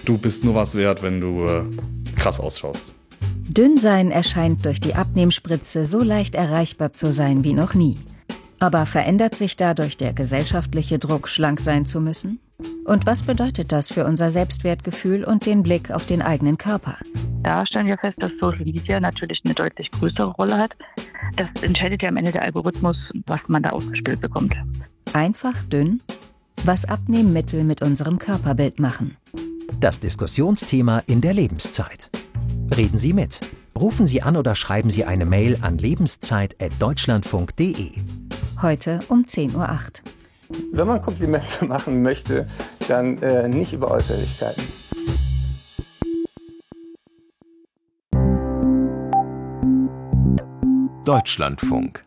du bist nur was wert, wenn du krass ausschaust. Dünnsein erscheint durch die Abnehmspritze so leicht erreichbar zu sein wie noch nie. Aber verändert sich dadurch der gesellschaftliche Druck, schlank sein zu müssen? Und was bedeutet das für unser Selbstwertgefühl und den Blick auf den eigenen Körper? Da stellen wir fest, dass Social Media natürlich eine deutlich größere Rolle hat. Das entscheidet ja am Ende der Algorithmus, was man da ausgespielt bekommt. Einfach dünn? Was Abnehmmittel mit unserem Körperbild machen. Das Diskussionsthema in der Lebenszeit. Reden Sie mit. Rufen Sie an oder schreiben Sie eine Mail an lebenszeit@deutschlandfunk.de. Heute um 10:08 Uhr. Wenn man Komplimente machen möchte, dann nicht über Äußerlichkeiten. Deutschlandfunk.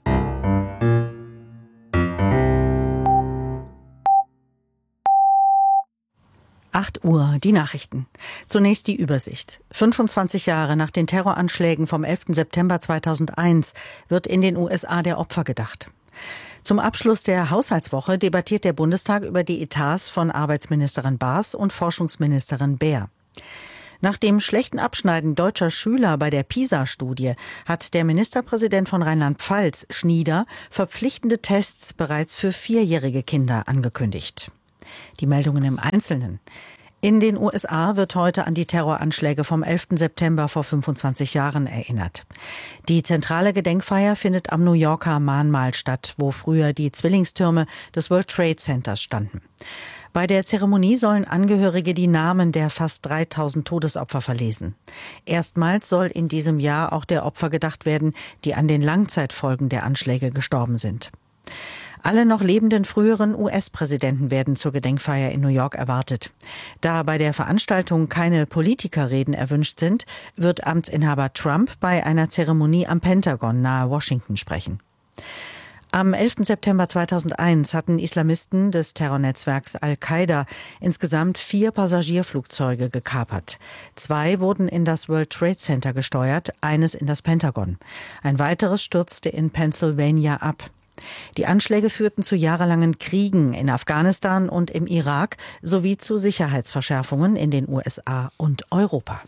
Uhr, die Nachrichten. Zunächst die Übersicht. 25 Jahre nach den Terroranschlägen vom 11. September 2001 wird in den USA der Opfer gedacht. Zum Abschluss der Haushaltswoche debattiert der Bundestag über die Etats von Arbeitsministerin Baas und Forschungsministerin Baer. Nach dem schlechten Abschneiden deutscher Schüler bei der PISA-Studie hat der Ministerpräsident von Rheinland-Pfalz, Schnieder, verpflichtende Tests bereits für 4-jährige Kinder angekündigt. Die Meldungen im Einzelnen. In den USA wird heute an die Terroranschläge vom 11. September vor 25 Jahren erinnert. Die zentrale Gedenkfeier findet am New Yorker Mahnmal statt, wo früher die Zwillingstürme des World Trade Centers standen. Bei der Zeremonie sollen Angehörige die Namen der fast 3000 Todesopfer verlesen. Erstmals soll in diesem Jahr auch der Opfer gedacht werden, die an den Langzeitfolgen der Anschläge gestorben sind. Alle noch lebenden früheren US-Präsidenten werden zur Gedenkfeier in New York erwartet. Da bei der Veranstaltung keine Politikerreden erwünscht sind, wird Amtsinhaber Trump bei einer Zeremonie am Pentagon nahe Washington sprechen. Am 11. September 2001 hatten Islamisten des Terrornetzwerks Al-Qaida insgesamt 4 Passagierflugzeuge gekapert. 2 wurden in das World Trade Center gesteuert, eines in das Pentagon. Ein weiteres stürzte in Pennsylvania ab. Die Anschläge führten zu jahrelangen Kriegen in Afghanistan und im Irak sowie zu Sicherheitsverschärfungen in den USA und Europa.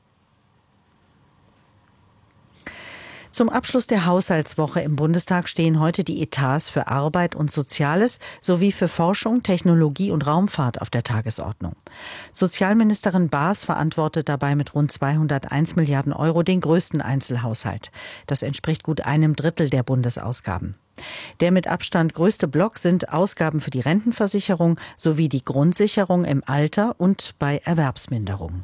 Zum Abschluss der Haushaltswoche im Bundestag stehen heute die Etats für Arbeit und Soziales sowie für Forschung, Technologie und Raumfahrt auf der Tagesordnung. Sozialministerin Baas verantwortet dabei mit rund 201 Milliarden Euro den größten Einzelhaushalt. Das entspricht gut 1/3 der Bundesausgaben. Der mit Abstand größte Block sind Ausgaben für die Rentenversicherung sowie die Grundsicherung im Alter und bei Erwerbsminderung.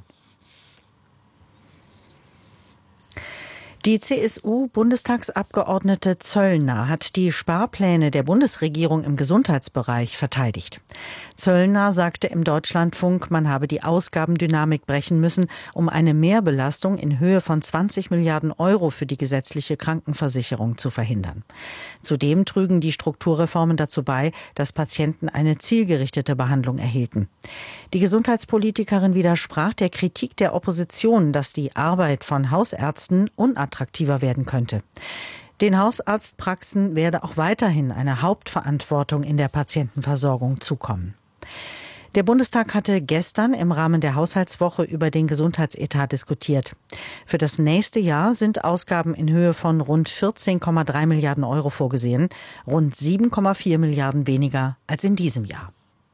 Die CSU-Bundestagsabgeordnete Zöllner hat die Sparpläne der Bundesregierung im Gesundheitsbereich verteidigt. Zöllner sagte im Deutschlandfunk, man habe die Ausgabendynamik brechen müssen, um eine Mehrbelastung in Höhe von 20 Milliarden Euro für die gesetzliche Krankenversicherung zu verhindern. Zudem trügen die Strukturreformen dazu bei, dass Patienten eine zielgerichtete Behandlung erhielten. Die Gesundheitspolitikerin widersprach der Kritik der Opposition, dass die Arbeit von Hausärzten unattraktiver werden könnte. Den Hausarztpraxen werde auch weiterhin eine Hauptverantwortung in der Patientenversorgung zukommen. Der Bundestag hatte gestern im Rahmen der Haushaltswoche über den Gesundheitsetat diskutiert. Für das nächste Jahr sind Ausgaben in Höhe von rund 14,3 Milliarden Euro vorgesehen, rund 7,4 Milliarden weniger als in diesem Jahr.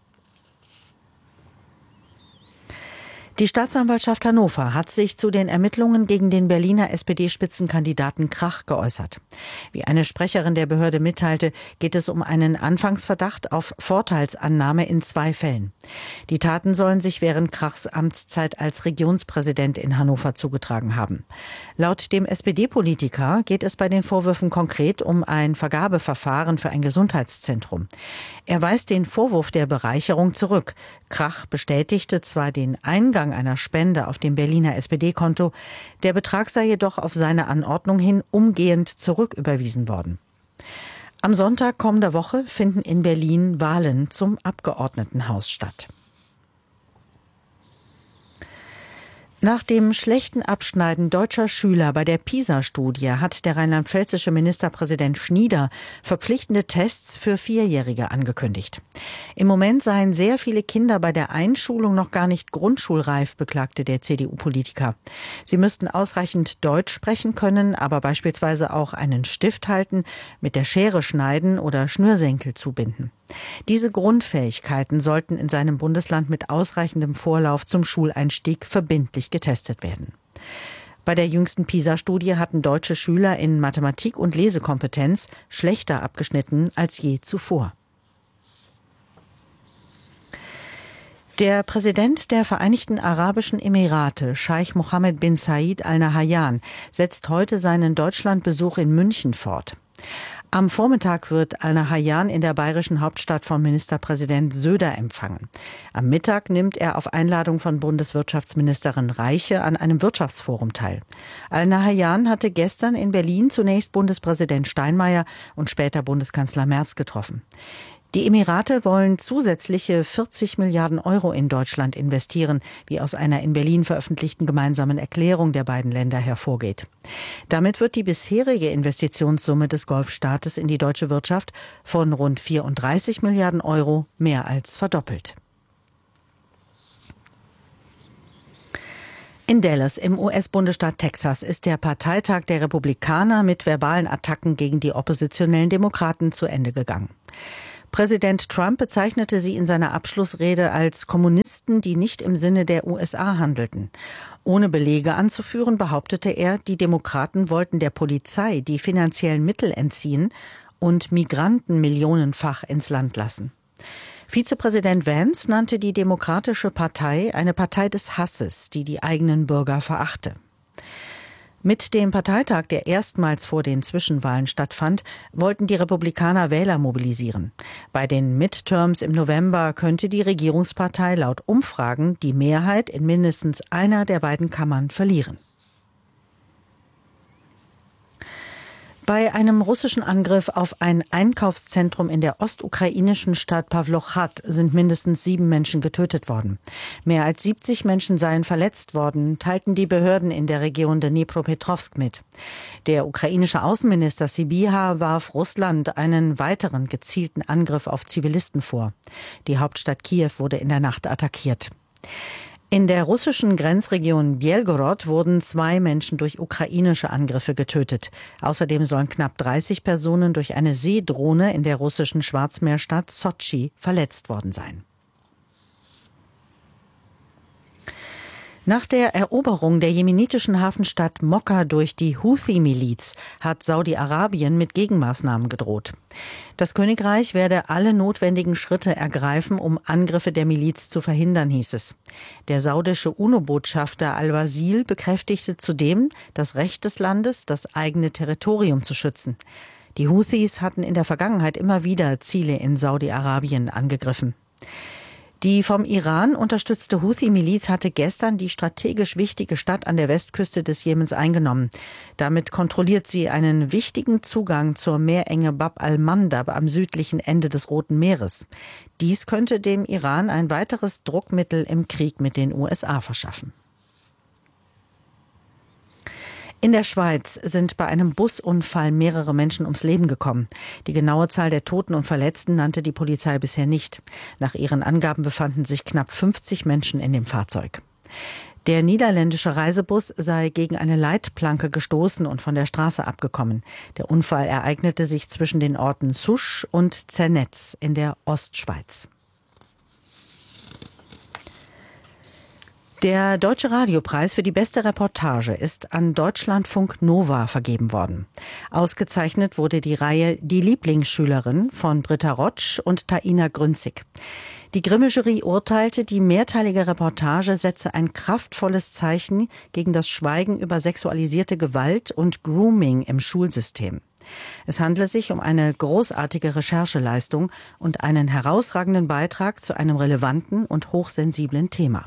Die Staatsanwaltschaft Hannover hat sich zu den Ermittlungen gegen den Berliner SPD-Spitzenkandidaten Krach geäußert. Wie eine Sprecherin der Behörde mitteilte, geht es um einen Anfangsverdacht auf Vorteilsannahme in 2 Fällen. Die Taten sollen sich während Krachs Amtszeit als Regionspräsident in Hannover zugetragen haben. Laut dem SPD-Politiker geht es bei den Vorwürfen konkret um ein Vergabeverfahren für ein Gesundheitszentrum. Er weist den Vorwurf der Bereicherung zurück. Krach bestätigte zwar den Eingang einer Spende auf dem Berliner SPD-Konto, der Betrag sei jedoch auf seine Anordnung hin umgehend zurücküberwiesen worden. Am Sonntag kommender Woche finden in Berlin Wahlen zum Abgeordnetenhaus statt. Nach dem schlechten Abschneiden deutscher Schüler bei der PISA-Studie hat der rheinland-pfälzische Ministerpräsident Schnieder verpflichtende Tests für Vierjährige angekündigt. Im Moment seien sehr viele Kinder bei der Einschulung noch gar nicht grundschulreif, beklagte der CDU-Politiker. Sie müssten ausreichend Deutsch sprechen können, aber beispielsweise auch einen Stift halten, mit der Schere schneiden oder Schnürsenkel zubinden. Diese Grundfähigkeiten sollten in seinem Bundesland mit ausreichendem Vorlauf zum Schuleinstieg verbindlich getestet werden. Bei der jüngsten PISA-Studie hatten deutsche Schüler in Mathematik und Lesekompetenz schlechter abgeschnitten als je zuvor. Der Präsident der Vereinigten Arabischen Emirate, Scheich Mohammed bin Zayed Al Nahyan, setzt heute seinen Deutschlandbesuch in München fort. Am Vormittag wird Al Nahyan in der bayerischen Hauptstadt von Ministerpräsident Söder empfangen. Am Mittag nimmt er auf Einladung von Bundeswirtschaftsministerin Reiche an einem Wirtschaftsforum teil. Al Nahyan hatte gestern in Berlin zunächst Bundespräsident Steinmeier und später Bundeskanzler Merz getroffen. Die Emirate wollen zusätzliche 40 Milliarden Euro in Deutschland investieren, wie aus einer in Berlin veröffentlichten gemeinsamen Erklärung der beiden Länder hervorgeht. Damit wird die bisherige Investitionssumme des Golfstaates in die deutsche Wirtschaft von rund 34 Milliarden Euro mehr als verdoppelt. In Dallas im US-Bundesstaat Texas ist der Parteitag der Republikaner mit verbalen Attacken gegen die oppositionellen Demokraten zu Ende gegangen. Präsident Trump bezeichnete sie in seiner Abschlussrede als Kommunisten, die nicht im Sinne der USA handelten. Ohne Belege anzuführen, behauptete er, die Demokraten wollten der Polizei die finanziellen Mittel entziehen und Migranten millionenfach ins Land lassen. Vizepräsident Vance nannte die Demokratische Partei eine Partei des Hasses, die die eigenen Bürger verachte. Mit dem Parteitag, der erstmals vor den Zwischenwahlen stattfand, wollten die Republikaner Wähler mobilisieren. Bei den Midterms im November könnte die Regierungspartei laut Umfragen die Mehrheit in mindestens einer der beiden Kammern verlieren. Bei einem russischen Angriff auf ein Einkaufszentrum in der ostukrainischen Stadt Pawlochrad sind mindestens 7 Menschen getötet worden. Mehr als 70 Menschen seien verletzt worden, teilten die Behörden in der Region Dnipropetrovsk mit. Der ukrainische Außenminister Sybiha warf Russland einen weiteren gezielten Angriff auf Zivilisten vor. Die Hauptstadt Kiew wurde in der Nacht attackiert. In der russischen Grenzregion Belgorod wurden 2 Menschen durch ukrainische Angriffe getötet. Außerdem sollen knapp 30 Personen durch eine Seedrohne in der russischen Schwarzmeerstadt Sotschi verletzt worden sein. Nach der Eroberung der jemenitischen Hafenstadt Mokka durch die Houthi-Miliz hat Saudi-Arabien mit Gegenmaßnahmen gedroht. Das Königreich werde alle notwendigen Schritte ergreifen, um Angriffe der Miliz zu verhindern, hieß es. Der saudische UNO-Botschafter Al-Wasil bekräftigte zudem das Recht des Landes, das eigene Territorium zu schützen. Die Houthis hatten in der Vergangenheit immer wieder Ziele in Saudi-Arabien angegriffen. Die vom Iran unterstützte Houthi-Miliz hatte gestern die strategisch wichtige Stadt an der Westküste des Jemens eingenommen. Damit kontrolliert sie einen wichtigen Zugang zur Meerenge Bab al-Mandab am südlichen Ende des Roten Meeres. Dies könnte dem Iran ein weiteres Druckmittel im Krieg mit den USA verschaffen. In der Schweiz sind bei einem Busunfall mehrere Menschen ums Leben gekommen. Die genaue Zahl der Toten und Verletzten nannte die Polizei bisher nicht. Nach ihren Angaben befanden sich knapp 50 Menschen in dem Fahrzeug. Der niederländische Reisebus sei gegen eine Leitplanke gestoßen und von der Straße abgekommen. Der Unfall ereignete sich zwischen den Orten Sousch und Zernetz in der Ostschweiz. Der Deutsche Radiopreis für die beste Reportage ist an Deutschlandfunk Nova vergeben worden. Ausgezeichnet wurde die Reihe Die Lieblingsschülerin von Britta Rotsch und Taina Grünzig. Die Grimme-Jury urteilte, die mehrteilige Reportage setze ein kraftvolles Zeichen gegen das Schweigen über sexualisierte Gewalt und Grooming im Schulsystem. Es handle sich um eine großartige Rechercheleistung und einen herausragenden Beitrag zu einem relevanten und hochsensiblen Thema.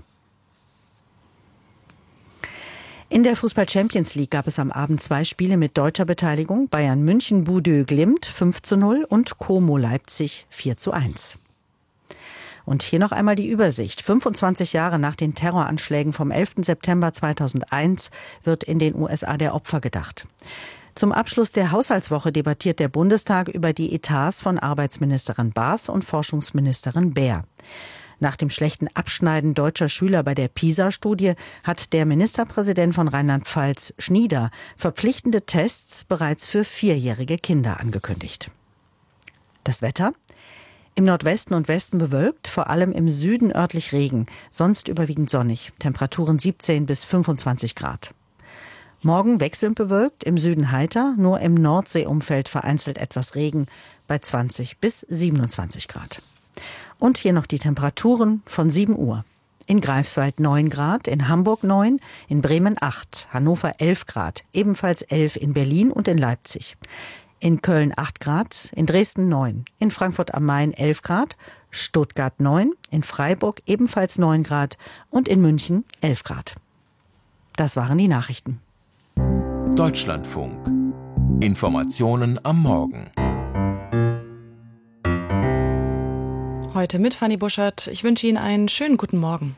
In der Fußball-Champions League gab es am Abend 2 Spiele mit deutscher Beteiligung. Bayern München Budö Glimt 5:0 und Como Leipzig 4:1. Und hier noch einmal die Übersicht. 25 Jahre nach den Terroranschlägen vom 11. September 2001 wird in den USA der Opfer gedacht. Zum Abschluss der Haushaltswoche debattiert der Bundestag über die Etats von Arbeitsministerin Baas und Forschungsministerin Baer. Nach dem schlechten Abschneiden deutscher Schüler bei der PISA-Studie hat der Ministerpräsident von Rheinland-Pfalz, Schnieder, verpflichtende Tests bereits für 4-jährige Kinder angekündigt. Das Wetter? Im Nordwesten und Westen bewölkt, vor allem im Süden örtlich Regen, sonst überwiegend sonnig, Temperaturen 17 bis 25 Grad. Morgen wechselnd bewölkt, im Süden heiter, nur im Nordseeumfeld vereinzelt etwas Regen bei 20 bis 27 Grad. Und hier noch die Temperaturen von 7 Uhr. In Greifswald 9 Grad, in Hamburg 9, in Bremen 8, Hannover 11 Grad, ebenfalls 11 in Berlin und in Leipzig. In Köln 8 Grad, in Dresden 9, in Frankfurt am Main 11 Grad, Stuttgart 9, in Freiburg ebenfalls 9 Grad und in München 11 Grad. Das waren die Nachrichten. Deutschlandfunk. Informationen am Morgen. Heute mit Fanny Buschert. Ich wünsche Ihnen einen schönen guten Morgen.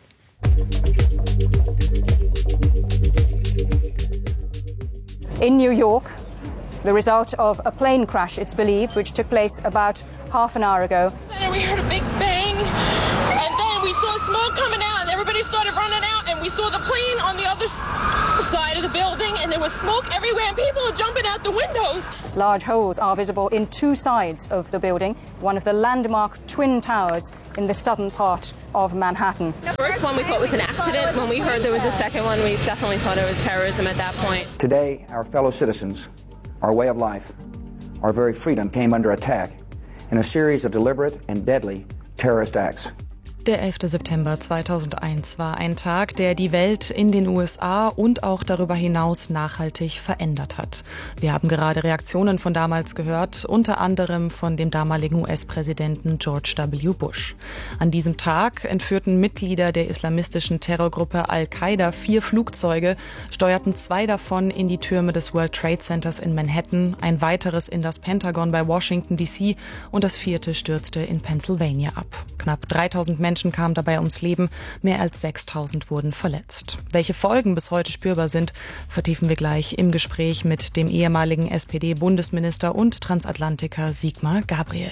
In New York, the result of a plane crash, it's believed, which took place about half an hour ago. We heard a big bang, and then we saw smoke coming out, and everybody started running out, and we saw the plane on the other side of the building, and there was smoke everywhere, and people are jumping out the windows. Large holes are visible in 2 sides of the building, one of the landmark Twin Towers in the southern part of Manhattan. The first one we thought was an accident. When we heard there was a second one, we definitely thought it was terrorism at that point. Today, our fellow citizens, our way of life, our very freedom came under attack in a series of deliberate and deadly terrorist acts. Der 11. September 2001 war ein Tag, der die Welt in den USA und auch darüber hinaus nachhaltig verändert hat. Wir haben gerade Reaktionen von damals gehört, unter anderem von dem damaligen US-Präsidenten George W. Bush. An diesem Tag entführten Mitglieder der islamistischen Terrorgruppe Al-Qaida 4 Flugzeuge, steuerten 2 davon in die Türme des World Trade Centers in Manhattan, ein weiteres in das Pentagon bei Washington D.C. und das 4. stürzte in Pennsylvania ab. Knapp 3000 Menschen kamen dabei ums Leben, mehr als 6000 wurden verletzt. Welche Folgen bis heute spürbar sind, vertiefen wir gleich im Gespräch mit dem ehemaligen SPD-Bundesminister und Transatlantiker Sigmar Gabriel.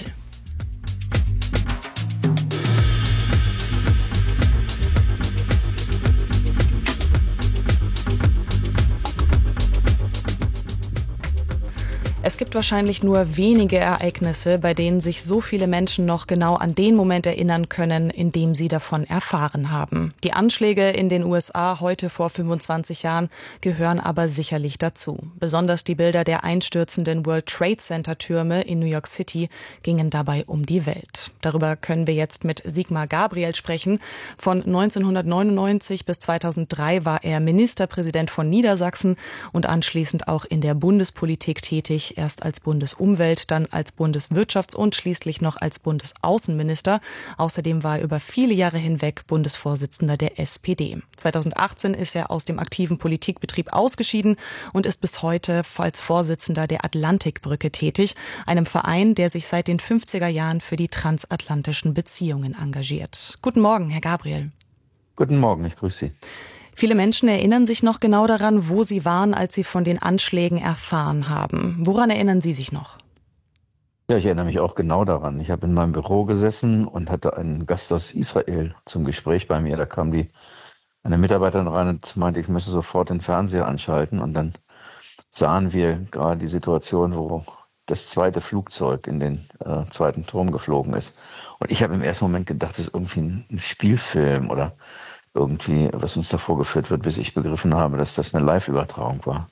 Es gibt wahrscheinlich nur wenige Ereignisse, bei denen sich so viele Menschen noch genau an den Moment erinnern können, in dem sie davon erfahren haben. Die Anschläge in den USA heute vor 25 Jahren gehören aber sicherlich dazu. Besonders die Bilder der einstürzenden World Trade Center Türme in New York City gingen dabei um die Welt. Darüber können wir jetzt mit Sigmar Gabriel sprechen. Von 1999 bis 2003 war er Ministerpräsident von Niedersachsen und anschließend auch in der Bundespolitik tätig. Erst als Bundesumwelt, dann als Bundeswirtschafts- und schließlich noch als Bundesaußenminister. Außerdem war er über viele Jahre hinweg Bundesvorsitzender der SPD. 2018 ist er aus dem aktiven Politikbetrieb ausgeschieden und ist bis heute als Vorsitzender der Atlantikbrücke tätig, einem Verein, der sich seit den 50er Jahren für die transatlantischen Beziehungen engagiert. Guten Morgen, Herr Gabriel. Guten Morgen, ich grüße Sie. Viele Menschen erinnern sich noch genau daran, wo sie waren, als sie von den Anschlägen erfahren haben. Woran erinnern Sie sich noch? Ja, ich erinnere mich auch genau daran. Ich habe in meinem Büro gesessen und hatte einen Gast aus Israel zum Gespräch bei mir. Da kam eine Mitarbeiterin rein und meinte, ich müsse sofort den Fernseher anschalten. Und dann sahen wir gerade die Situation, wo das 2. Flugzeug in den 2. Turm geflogen ist. Und ich habe im ersten Moment gedacht, das ist irgendwie ein Spielfilm oder irgendwie, was uns da vorgeführt wird, bis ich begriffen habe, dass das eine Live-Übertragung war.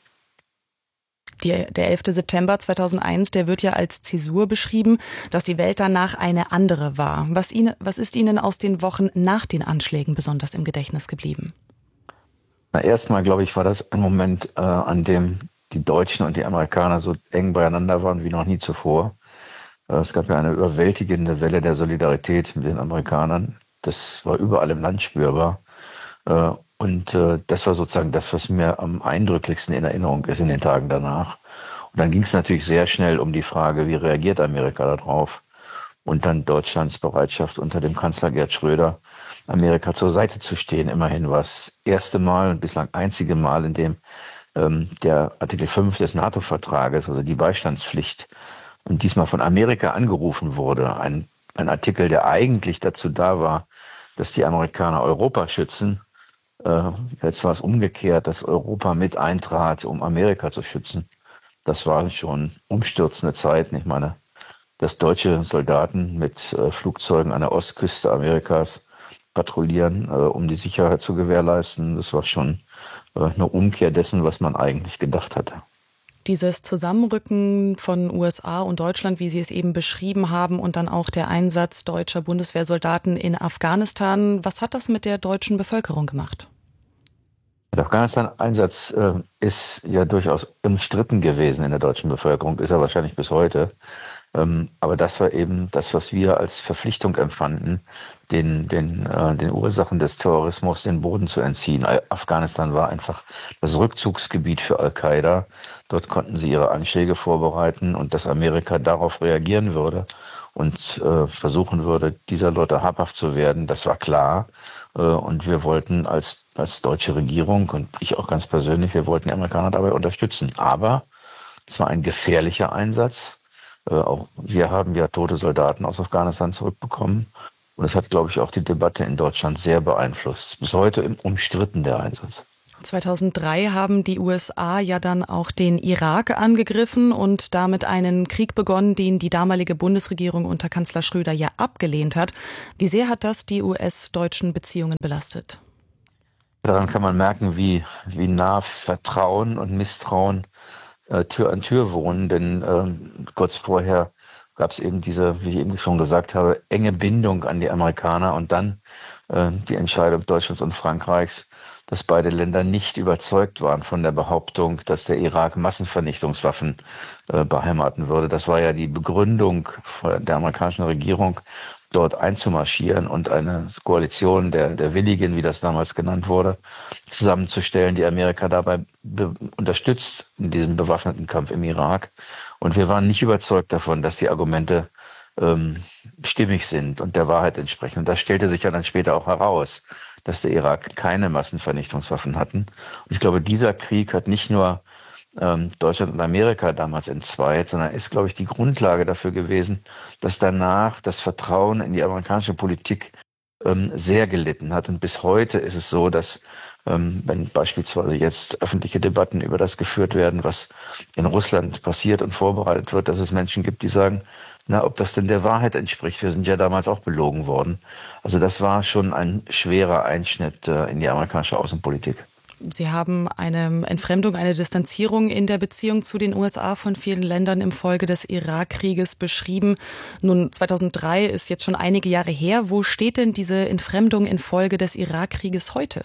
Der 11. September 2001, der wird ja als Zäsur beschrieben, dass die Welt danach eine andere war. Was ist Ihnen aus den Wochen nach den Anschlägen besonders im Gedächtnis geblieben? Na, erstmal, glaube ich, war das ein Moment, an dem die Deutschen und die Amerikaner so eng beieinander waren wie noch nie zuvor. Es gab ja eine überwältigende Welle der Solidarität mit den Amerikanern. Das war überall im Land spürbar. Und das war sozusagen das, was mir am eindrücklichsten in Erinnerung ist in den Tagen danach. Und dann ging es natürlich sehr schnell um die Frage, wie reagiert Amerika darauf? und dann Deutschlands Bereitschaft unter dem Kanzler Gerd Schröder, Amerika zur Seite zu stehen. Immerhin war es das erste Mal und bislang einzige Mal, in dem der Artikel 5 des NATO-Vertrages, also die Beistandspflicht, und diesmal von Amerika angerufen wurde. Ein Artikel, der eigentlich dazu da war, dass die Amerikaner Europa schützen. Jetzt war es umgekehrt, dass Europa mit eintrat, um Amerika zu schützen. Das war schon umstürzende Zeiten. Ich meine, dass deutsche Soldaten mit Flugzeugen an der Ostküste Amerikas patrouillieren, um die Sicherheit zu gewährleisten, das war schon eine Umkehr dessen, was man eigentlich gedacht hatte. Dieses Zusammenrücken von USA und Deutschland, wie Sie es eben beschrieben haben, und dann auch der Einsatz deutscher Bundeswehrsoldaten in Afghanistan, was hat das mit der deutschen Bevölkerung gemacht? Der Afghanistan-Einsatz ist ja durchaus umstritten gewesen in der deutschen Bevölkerung, ist er wahrscheinlich bis heute. Aber das war eben das, was wir als Verpflichtung empfanden, den Ursachen des Terrorismus den Boden zu entziehen. Afghanistan war einfach das Rückzugsgebiet für Al-Qaida. Dort konnten sie ihre Anschläge vorbereiten, und dass Amerika darauf reagieren würde und versuchen würde, dieser Leute habhaft zu werden, das war klar. Und wir wollten als deutsche Regierung und ich auch ganz persönlich, wir wollten die Amerikaner dabei unterstützen. Aber es war ein gefährlicher Einsatz. Auch wir haben ja tote Soldaten aus Afghanistan zurückbekommen. Und es hat, glaube ich, auch die Debatte in Deutschland sehr beeinflusst. Bis heute umstritten der Einsatz. 2003 haben die USA ja dann auch den Irak angegriffen und damit einen Krieg begonnen, den die damalige Bundesregierung unter Kanzler Schröder ja abgelehnt hat. Wie sehr hat das die US-deutschen Beziehungen belastet? Daran kann man merken, wie nah Vertrauen und Misstrauen Tür an Tür wohnen, denn kurz vorher gab es eben diese, wie ich eben schon gesagt habe, enge Bindung an die Amerikaner und dann die Entscheidung Deutschlands und Frankreichs, dass beide Länder nicht überzeugt waren von der Behauptung, dass der Irak Massenvernichtungswaffen beheimaten würde. Das war ja die Begründung der amerikanischen Regierung, dort einzumarschieren und eine Koalition der Willigen, wie das damals genannt wurde, zusammenzustellen, die Amerika dabei unterstützt in diesem bewaffneten Kampf im Irak. Und wir waren nicht überzeugt davon, dass die Argumente stimmig sind und der Wahrheit entsprechen. Und das stellte sich ja dann später auch heraus, dass der Irak keine Massenvernichtungswaffen hatten. Und ich glaube, dieser Krieg hat nicht nur Deutschland und Amerika damals entzweit, sondern ist, glaube ich, die Grundlage dafür gewesen, dass danach das Vertrauen in die amerikanische Politik sehr gelitten hat. Und bis heute ist es so, dass wenn beispielsweise jetzt öffentliche Debatten über das geführt werden, was in Russland passiert und vorbereitet wird, dass es Menschen gibt, die sagen, na, ob das denn der Wahrheit entspricht. Wir sind ja damals auch belogen worden. Also das war schon ein schwerer Einschnitt in die amerikanische Außenpolitik. Sie haben eine Entfremdung, eine Distanzierung in der Beziehung zu den USA von vielen Ländern im Folge des Irakkrieges beschrieben. Nun, 2003 ist jetzt schon einige Jahre her. Wo steht denn diese Entfremdung infolge des Irakkrieges heute?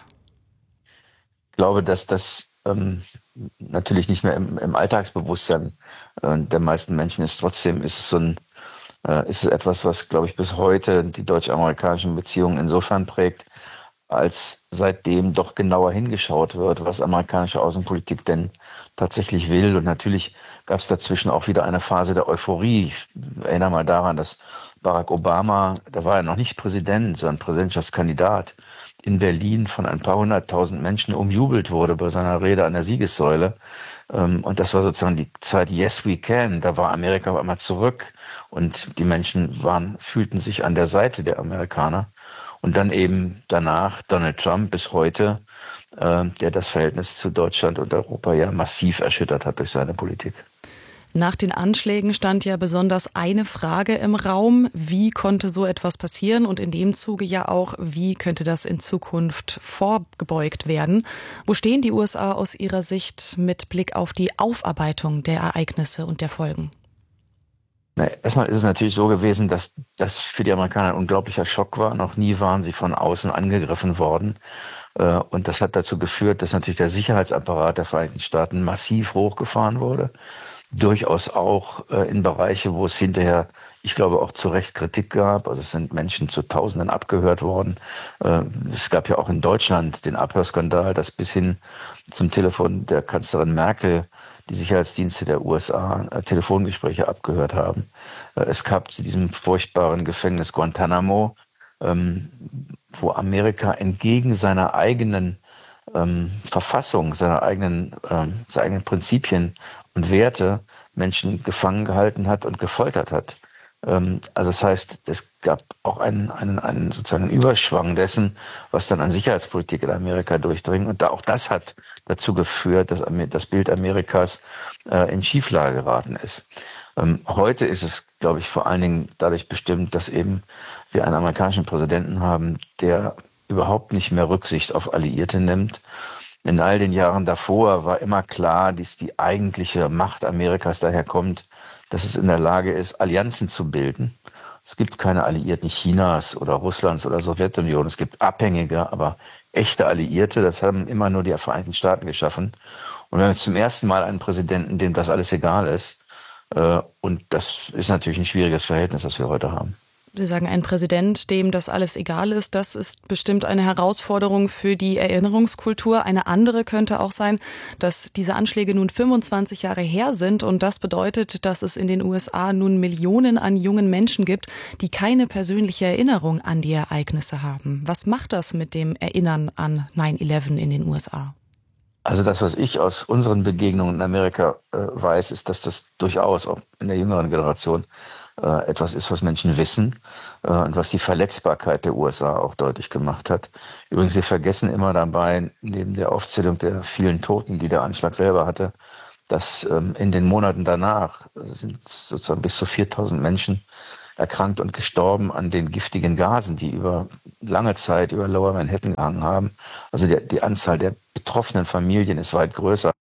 Ich glaube, dass das natürlich nicht mehr im Alltagsbewusstsein der meisten Menschen ist. Trotzdem ist es etwas, was, glaube ich, bis heute die deutsch-amerikanischen Beziehungen insofern prägt, als seitdem doch genauer hingeschaut wird, was amerikanische Außenpolitik denn tatsächlich will. Und natürlich gab es dazwischen auch wieder eine Phase der Euphorie. Ich erinnere mal daran, dass Barack Obama, da war er noch nicht Präsident, sondern Präsidentschaftskandidat, in Berlin von ein paar 100.000 Menschen umjubelt wurde bei seiner Rede an der Siegessäule. Und das war sozusagen die Zeit Yes, we can. Da war Amerika auf einmal zurück und die Menschen fühlten sich an der Seite der Amerikaner. Und dann eben danach Donald Trump bis heute, der das Verhältnis zu Deutschland und Europa ja massiv erschüttert hat durch seine Politik. Nach den Anschlägen stand ja besonders eine Frage im Raum. Wie konnte so etwas passieren? Und in dem Zuge ja auch, wie könnte das in Zukunft vorgebeugt werden? Wo stehen die USA aus Ihrer Sicht mit Blick auf die Aufarbeitung der Ereignisse und der Folgen? Erstmal ist es natürlich so gewesen, dass das für die Amerikaner ein unglaublicher Schock war. Noch nie waren sie von außen angegriffen worden. Und das hat dazu geführt, dass natürlich der Sicherheitsapparat der Vereinigten Staaten massiv hochgefahren wurde. Durchaus auch in Bereiche, wo es hinterher, ich glaube, auch zu Recht Kritik gab. Also es sind Menschen zu Tausenden abgehört worden. Es gab ja auch in Deutschland den Abhörskandal, das bis hin zum Telefon der Kanzlerin Merkel die Sicherheitsdienste der USA Telefongespräche abgehört haben. Es gab zu diesem furchtbaren Gefängnis Guantanamo, wo Amerika entgegen seiner eigenen Verfassung, seiner eigenen Prinzipien und Werte Menschen gefangen gehalten hat und gefoltert hat. Also das heißt, es gab auch einen sozusagen Überschwang dessen, was dann an Sicherheitspolitik in Amerika durchdringt. Und auch das hat dazu geführt, dass das Bild Amerikas in Schieflage geraten ist. Heute ist es, glaube ich, vor allen Dingen dadurch bestimmt, dass eben wir einen amerikanischen Präsidenten haben, der überhaupt nicht mehr Rücksicht auf Alliierte nimmt. In all den Jahren davor war immer klar, dass die eigentliche Macht Amerikas daher kommt, dass es in der Lage ist, Allianzen zu bilden. Es gibt keine Alliierten Chinas oder Russlands oder Sowjetunion. Es gibt abhängige, aber echte Alliierte. Das haben immer nur die Vereinigten Staaten geschaffen. Und wir haben jetzt zum ersten Mal einen Präsidenten, dem das alles egal ist. Und das ist natürlich ein schwieriges Verhältnis, das wir heute haben. Sie sagen, ein Präsident, dem das alles egal ist, das ist bestimmt eine Herausforderung für die Erinnerungskultur. Eine andere könnte auch sein, dass diese Anschläge nun 25 Jahre her sind und das bedeutet, dass es in den USA nun Millionen an jungen Menschen gibt, die keine persönliche Erinnerung an die Ereignisse haben. Was macht das mit dem Erinnern an 9/11 in den USA? Also das, was ich aus unseren Begegnungen in Amerika weiß, ist, dass das durchaus auch in der jüngeren Generation etwas ist, was Menschen wissen und was die Verletzbarkeit der USA auch deutlich gemacht hat. Übrigens, wir vergessen immer dabei, neben der Aufzählung der vielen Toten, die der Anschlag selber hatte, dass in den Monaten danach sind sozusagen bis zu 4.000 Menschen erkrankt und gestorben an den giftigen Gasen, die über lange Zeit über Lower Manhattan gehangen haben. Also die Anzahl der betroffenen Familien ist weit größer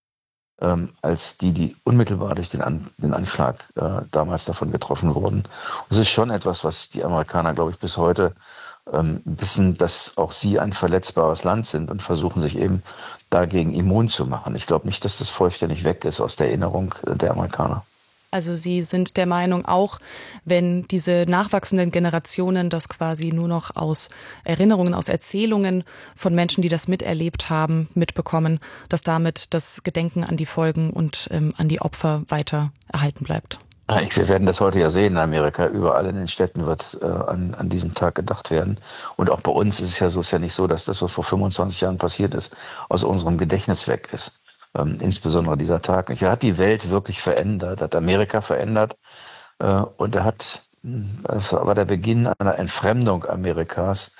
als die unmittelbar durch den Anschlag damals davon getroffen wurden. Und es ist schon etwas, was die Amerikaner, glaube ich, bis heute wissen, dass auch sie ein verletzbares Land sind und versuchen sich eben dagegen immun zu machen. Ich glaube nicht, dass das vollständig weg ist aus der Erinnerung der Amerikaner. Also Sie sind der Meinung, auch wenn diese nachwachsenden Generationen das quasi nur noch aus Erinnerungen, aus Erzählungen von Menschen, die das miterlebt haben, mitbekommen, dass damit das Gedenken an die Folgen und an die Opfer weiter erhalten bleibt? Wir werden das heute ja sehen in Amerika. Überall in den Städten wird an diesen Tag gedacht werden. Und auch bei uns ist es ja so, ist ja nicht so, dass das, was vor 25 Jahren passiert ist, aus unserem Gedächtnis weg ist. Insbesondere dieser Tag. Er hat die Welt wirklich verändert, hat Amerika verändert und das war der Beginn einer Entfremdung Amerikas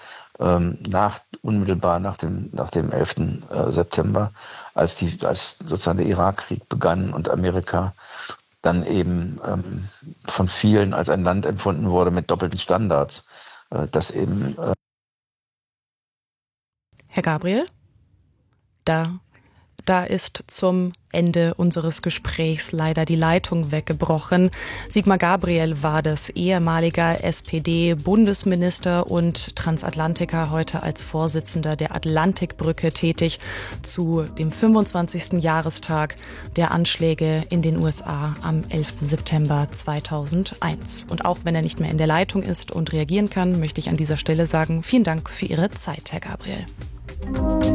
unmittelbar nach dem 11. September, als sozusagen der Irakkrieg begann und Amerika dann eben von vielen als ein Land empfunden wurde mit doppelten Standards, das eben Herr Gabriel, da ist zum Ende unseres Gesprächs leider die Leitung weggebrochen. Sigmar Gabriel war das, ehemaliger SPD-Bundesminister und Transatlantiker, heute als Vorsitzender der Atlantikbrücke tätig, zu dem 25. Jahrestag der Anschläge in den USA am 11. September 2001. Und auch wenn er nicht mehr in der Leitung ist und reagieren kann, möchte ich an dieser Stelle sagen, vielen Dank für Ihre Zeit, Herr Gabriel.